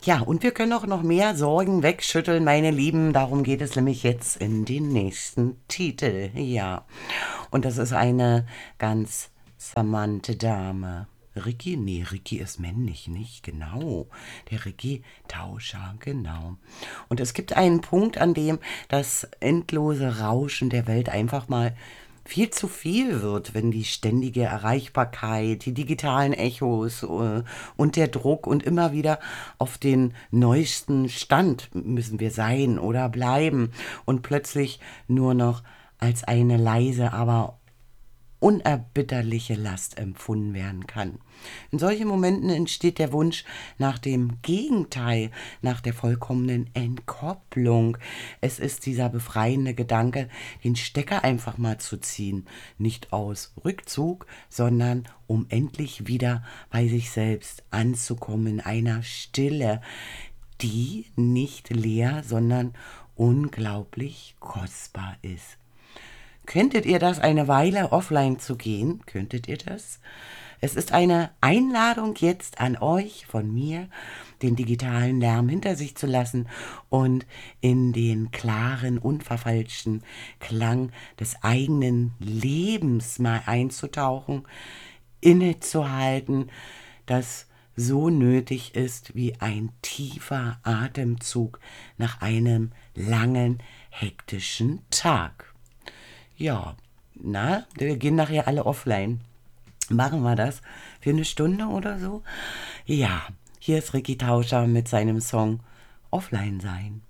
Ja, und wir können auch noch mehr Sorgen wegschütteln, meine Lieben. Darum geht es nämlich jetzt in den nächsten Titel. Ja, und das ist eine ganz charmante Dame. Ricky? Nee, Ricky ist männlich, nicht? Genau. Der Ricky Tauscher, genau. Und es gibt einen Punkt, an dem das endlose Rauschen der Welt einfach mal viel zu viel wird, wenn die ständige Erreichbarkeit, die digitalen Echos und der Druck und immer wieder auf den neuesten Stand müssen wir sein oder bleiben und plötzlich nur noch als eine leise, aber unerbitterliche Last empfunden werden kann. In solchen Momenten entsteht der Wunsch nach dem Gegenteil, nach der vollkommenen Entkopplung. Es ist dieser befreiende Gedanke, den Stecker einfach mal zu ziehen, nicht aus Rückzug, sondern um endlich wieder bei sich selbst anzukommen, in einer Stille, die nicht leer, sondern unglaublich kostbar ist. Könntet ihr das, eine Weile offline zu gehen? Könntet ihr das? Es ist eine Einladung jetzt an euch von mir, den digitalen Lärm hinter sich zu lassen und in den klaren, unverfälschten Klang des eigenen Lebens mal einzutauchen, innezuhalten, das so nötig ist wie ein tiefer Atemzug nach einem langen, hektischen Tag. Ja, na, wir gehen nachher alle offline. Machen wir das für eine Stunde oder so? Ja, hier ist Ricky Tauscher mit seinem Song Offline sein.